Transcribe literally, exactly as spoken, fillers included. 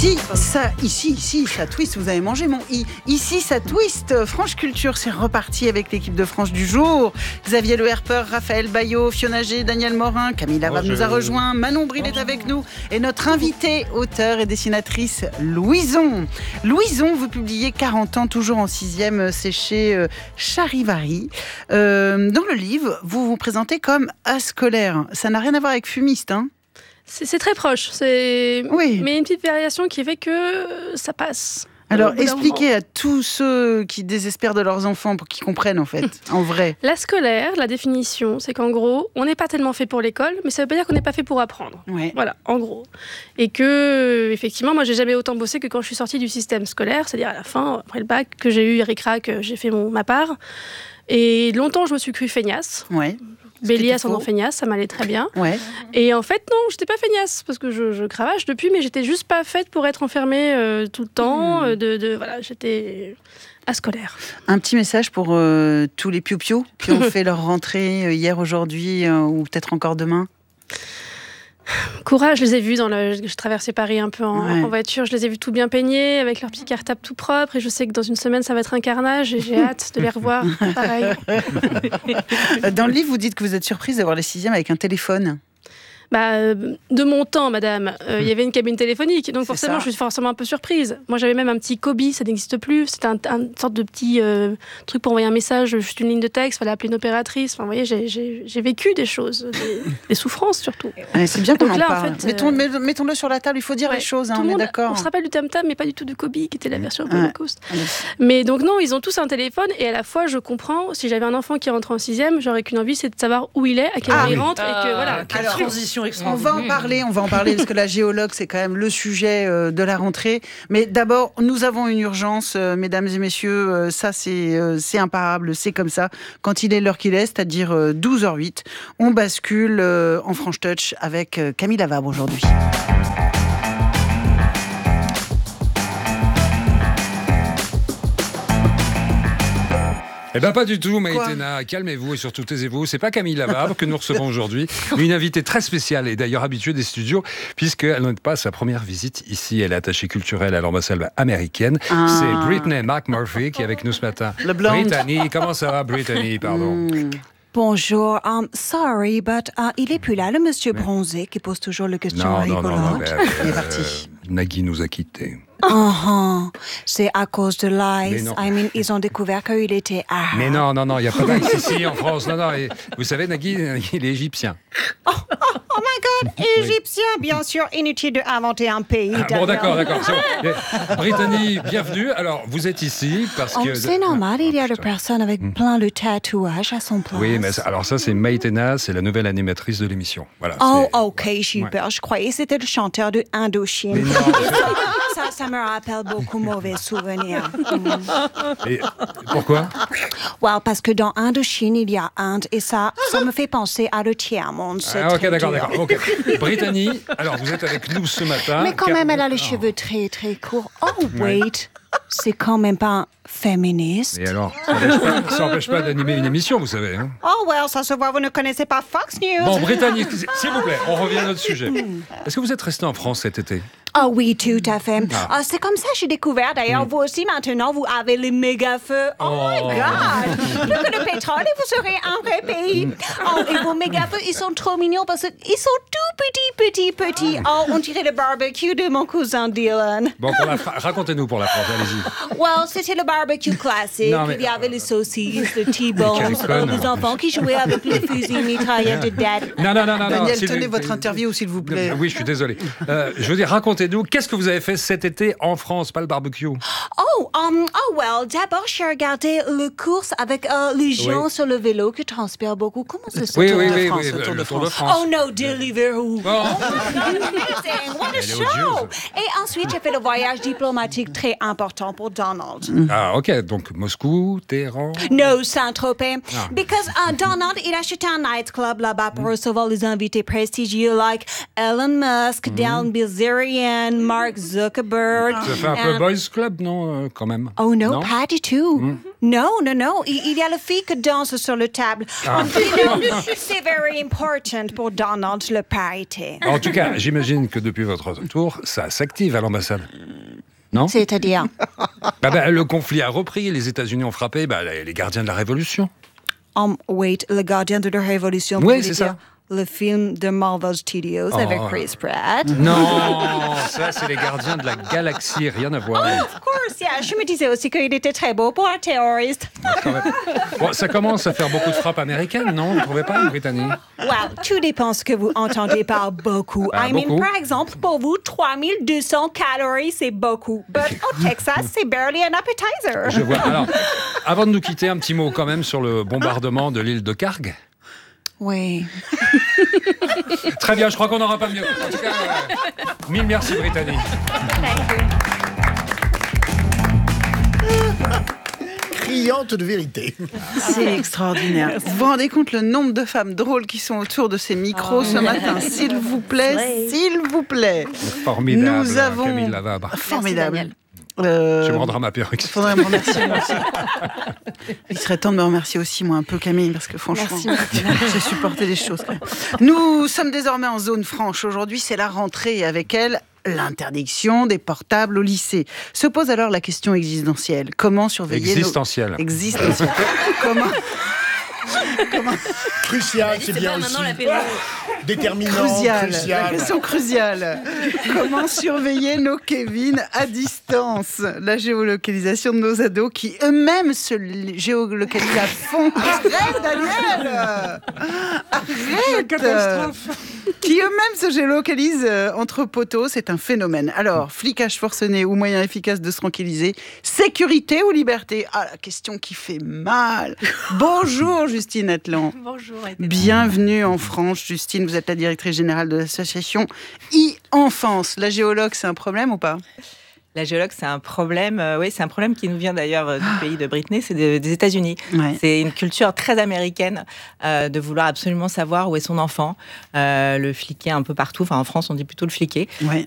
Ici, ça, ici, ici, ça twist. Vous avez mangé mon i. Ici, ça twist. France Culture, c'est reparti avec l'équipe de France du jour. Xavier Le Herper, Raphaël Baillot, Fiona G, Daniel Morin, Camille Lavarde nous a rejoint, Manon Bril est avec nous et notre invitée, auteure et dessinatrice Louison. Louison, vous publiez quarante ans, toujours en sixième, c'est chez euh, Charivari. Euh, dans le livre, vous vous présentez comme ascolaire. Ça n'a rien à voir avec fumiste, hein? C'est, c'est très proche, c'est... Oui. Mais une petite variation qui fait que ça passe. Alors, expliquez à tous ceux qui désespèrent de leurs enfants pour qu'ils comprennent, en fait, en vrai. La scolaire, la définition, c'est qu'en gros, on n'est pas tellement fait pour l'école, mais ça veut pas dire qu'on n'est pas fait pour apprendre. Ouais. Voilà, en gros. Et que, effectivement, moi, j'ai jamais autant bossé que quand je suis sortie du système scolaire, c'est-à-dire à la fin, après le bac, que j'ai eu ric-rac, j'ai fait mon, ma part. Et longtemps, je me suis crue feignasse. Ouais. Bélier ascendant feignasse, ça m'allait très bien. Ouais. Et en fait, non, j'étais pas feignasse, parce que je, je cravache depuis, mais j'étais juste pas faite pour être enfermée euh, tout le temps. Mmh. De, de, voilà, j'étais ascolaire. Un petit message pour euh, tous les piou-piou qui ont fait leur rentrée hier, aujourd'hui, euh, ou peut-être encore demain. Courage, je les ai vus dans le. Je traversais Paris un peu en, ouais. en voiture. Je les ai vus tout bien peignés, avec leur petit cartable tout propre. Et je sais que dans une semaine, ça va être un carnage. Et j'ai hâte de les revoir. Pareil. Dans le livre, vous dites que vous êtes surprise d'avoir les sixièmes avec un téléphone. Bah, euh, de mon temps, madame, il euh, y avait une cabine téléphonique, donc C'est forcément, ça. je suis forcément un peu surprise. Moi, j'avais même un petit Kobi, ça n'existe plus. C'était un, un sorte de petit euh, truc pour envoyer un message, juste une ligne de texte, fallait appeler une opératrice. Enfin, vous voyez, j'ai, j'ai, j'ai vécu des choses, des, des souffrances surtout. Ouais, c'est bien qu'on Donc en là, parle. en fait, Mettons, euh... mettons-le sur la table, il faut dire ouais, les choses, hein, tout on le est monde, d'accord. On se rappelle du Tam Tam, mais pas du tout du Kobi, qui était la version un peu ouais. low cost. Mais donc non, ils ont tous un téléphone, et à la fois, je comprends, si j'avais un enfant qui rentre en sixième, j'aurais qu'une envie, c'est de savoir où il est, à quelle heure Ah, il oui. rentre, et que voilà. Quelle Alors, transition On extraordinaire. va en parler, on va en parler parce que la géologue, c'est quand même le sujet euh, de la rentrée. Mais d'abord, nous avons une urgence, euh, mesdames et messieurs. Euh, ça, c'est, euh, c'est imparable, c'est comme ça. Quand il est l'heure qu'il est, c'est-à-dire euh, douze heures huit, on bascule euh, en French Touch avec euh, Camille Lavarde aujourd'hui. Eh bien, pas du tout, Maïtena. Calmez-vous et surtout taisez-vous. C'est pas Camille Lavarde que nous recevons aujourd'hui, mais une invitée très spéciale et d'ailleurs habituée des studios, puisqu'elle n'est pas sa première visite ici. Elle est attachée culturelle à l'ambassade américaine. Ah. C'est Brittany McMurphy qui est avec nous ce matin. Le blonde. Brittany, comment ça va, Brittany? Pardon. Mm. Bonjour, um, sorry, but uh, il est plus là, le monsieur bronzé qui pose toujours les questions Non, non, non, non, rigolotes. mais, euh, Il est parti. Nagui nous a quittés. Uh-huh. C'est à cause de Mais l'ice. non. I mean, ils ont découvert qu'il était arabe. Mais non, non, non, il n'y a pas d'ice ici en France. Non, non, et vous savez, Nagui, il est égyptien. Oh my God, égyptien, bien sûr, inutile d'inventer un pays. Ah, bon, d'accord, d'accord. C'est bon. Et, Brittany, bienvenue. Alors, vous êtes ici parce Oh, que... c'est normal, il y a des putain. personnes avec plein de tatouages à son place. Oui, mais ça- alors ça, c'est Maïtena, c'est la nouvelle animatrice de l'émission. Voilà. Oh, c'est- ok, super. Je croyais que c'était le chanteur de Mais Indochine. non. ça, ça me rappelle beaucoup mauvais souvenirs. Mm. Et pourquoi? Well, parce que dans Indochine, il y a Inde, et ça, ça me fait penser à le tiers-monde. C'est Ah, ok, très d'accord, dur. d'accord. Ok. Brittany, alors vous êtes avec nous ce matin. Mais quand car- même, elle a les Oh. cheveux très, très courts. Oh, wait, c'est quand même pas féministe. Et alors, ça n'empêche pas, ça n'empêche pas d'animer une émission, vous savez. Hein. Oh, well, ça se voit, vous ne connaissez pas Fox News. Bon, Brittany, s'il vous plaît, on revient à notre sujet. Est-ce que vous êtes resté en France cet été? Ah oui, tout à fait. Ah. Ah, c'est comme ça que j'ai découvert. D'ailleurs, vous aussi, maintenant, vous avez les méga feux. Oh, my Oh. God! Plus que le pétrole, et vous serez un vrai pays. Oh, et vos méga feux, ils sont trop mignons parce qu'ils sont tout petits, petits, petits. Oh, on dirait le barbecue de mon cousin Dylan. Bon, pour la fra- racontez-nous pour la France, allez-y. Well, c'était le barbecue classique. Non, mais- Il y avait les saucisses, le Quelle T-bone, conne. les enfants qui jouaient avec les fusils mitrailleurs de dad. Non, non, non, non. non, Daniel, s'il- tenez votre interview, s'il vous plaît. Oui, je suis désolé. Euh, je veux dire, racontez-nous, qu'est-ce que vous avez fait cet été en France, pas le barbecue? Oh, um, oh well, d'abord, j'ai regardé le course avec euh, les gens Oui. sur le vélo qui transpirent beaucoup. Comment ça s'appelle? Oui, Tour oui, de oui, France, oui, le Tour le de Tour de France. France. Oh no, Deliveroo! Oh. Amazing! What a Elle est show! odieuse. Et ensuite, j'ai fait le voyage diplomatique très important pour Donald. Ah, ok, donc Moscou, Téhéran. No, Saint-Tropez. Ah. Because uh, Donald, il a acheté un nightclub là-bas pour recevoir les invités prestigieux like Elon Musk, Dan Bilzerian, Mark Zuckerberg. Ça fait un peu and- Boys Club, non, euh, quand même? Oh no, pas du tout. Non, non, non. Il, il y a la fille qui danse sur la table. Ah. You know, c'est very important pour Donald, la parité. En tout cas, j'imagine que depuis votre retour, ça s'active à l'ambassade. Non ? C'est-à-dire bah, bah, le conflit a repris, les États-Unis ont frappé bah, les gardiens de la Révolution. Um, wait, le gardien de la Révolution. Oui, vous c'est voulez ça. dire Le film de Marvel Studios Oh. avec Chris Pratt. Non, ça c'est les gardiens de la galaxie, rien à voir. Of course, yeah. Je me disais aussi qu'il était très beau pour un terroriste. Quand même. Bon, ça commence à faire beaucoup de frappes américaines, non ? Vous ne trouvez pas, Brittany ? Well, tout dépend ce que vous entendez par beaucoup. Ah, I mean, beaucoup. par exemple, pour vous, trois mille deux cents calories, c'est beaucoup. But au Texas, c'est barely an appetizer. Je vois. Alors, avant de nous quitter, un petit mot quand même sur le bombardement de l'île de Karg. Oui. Très bien, je crois qu'on n'aura pas mieux. En tout cas, euh, mille merci, Brittany. Criante de vérité. C'est extraordinaire. Vous vous rendez compte le nombre de femmes drôles qui sont autour de ces micros ce matin ? S'il vous plaît, s'il vous plaît. Formidable, Nous avons... Camille Lavabre. Formidable. Euh... Je me rendrai à ma perruque. Il faudrait me remercier moi aussi. Il serait temps de me remercier aussi moi un peu Camille parce que franchement j'ai supporté des choses quand même. Nous sommes désormais en zone franche. Aujourd'hui c'est la rentrée et avec elle l'interdiction des portables au lycée. Se pose alors la question existentielle. Comment surveiller Existentielle. nos... Existentielle. Comment Comment Crucial, c'est bien aussi. Déterminant, Crucial, la crucial. question cruciale. Comment surveiller nos Kevin à distance ? La géolocalisation de nos ados qui eux-mêmes se li- géolocalisent à fond. Arrête, Daniel ! Arrête ! Catastrophe. Qui eux-mêmes se géolocalisent euh, entre poteaux, c'est un phénomène. Alors, flicage forcené ou moyen efficace de se tranquilliser ? Sécurité ou liberté ? Ah, la question qui fait mal. Bonjour, Justine Atlan. Bonjour. Bienvenue en France, Justine. Vous êtes la directrice générale de l'association e-Enfance. La géologue, c'est un problème ou pas ? La géologue, c'est un problème. Euh, oui, c'est un problème qui nous vient d'ailleurs euh, du pays de Britney, c'est de- des États-Unis. Ouais. C'est une culture très américaine euh, de vouloir absolument savoir où est son enfant, euh, le fliquer un peu partout. Enfin, en France, on dit plutôt le fliquer. Ouais.